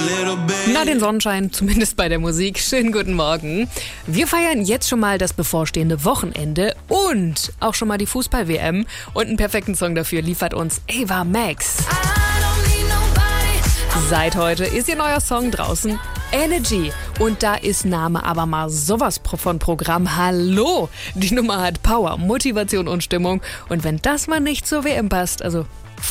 Na, den Sonnenschein, zumindest bei der Musik. Schönen guten Morgen. Wir feiern jetzt schon mal das bevorstehende Wochenende und auch schon mal die Fußball-WM. Und einen perfekten Song dafür liefert uns Ava Max. Seit heute ist ihr neuer Song draußen, Energy. Und da ist Name aber mal sowas von Programm. Hallo! Die Nummer hat Power, Motivation und Stimmung. Und wenn das mal nicht zur WM passt, also